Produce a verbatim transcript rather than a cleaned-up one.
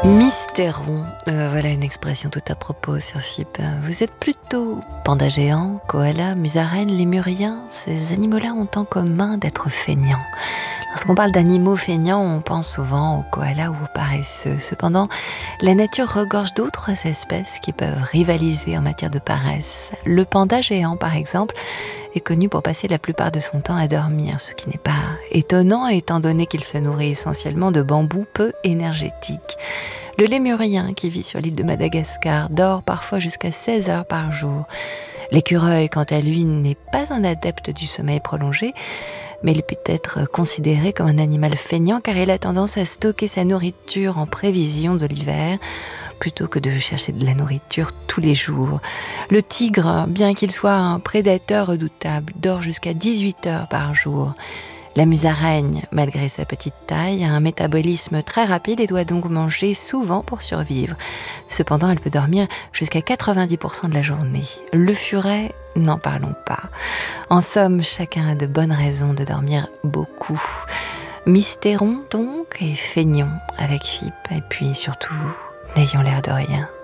Mystéron, euh, voilà une expression tout à propos sur Fibre. Vous êtes plutôt panda géant, koala, musaraigne, lémurien. Ces animaux-là ont en commun d'être feignants. Lorsqu'on parle d'animaux feignants, on pense souvent aux koalas ou aux paresseux. Cependant, la nature regorge d'autres espèces qui peuvent rivaliser en matière de paresse. Le panda géant, par exemple, est connu pour passer la plupart de son temps à dormir, ce qui n'est pas étonnant étant donné qu'il se nourrit essentiellement de bambous peu énergétiques. Le lémurien, qui vit sur l'île de Madagascar, dort parfois jusqu'à seize heures par jour. L'écureuil, quant à lui, n'est pas un adepte du sommeil prolongé, mais il peut être considéré comme un animal feignant car il a tendance à stocker sa nourriture en prévision de l'hiver, plutôt que de chercher de la nourriture tous les jours. Le tigre, bien qu'il soit un prédateur redoutable, dort jusqu'à dix-huit heures par jour. La musaraigne, malgré sa petite taille, a un métabolisme très rapide et doit donc manger souvent pour survivre. Cependant, elle peut dormir jusqu'à quatre-vingt-dix pour cent de la journée. Le furet, n'en parlons pas. En somme, chacun a de bonnes raisons de dormir beaucoup. Mystéron donc, et feignons avec Fibre. Et puis surtout, n'ayons l'air de rien.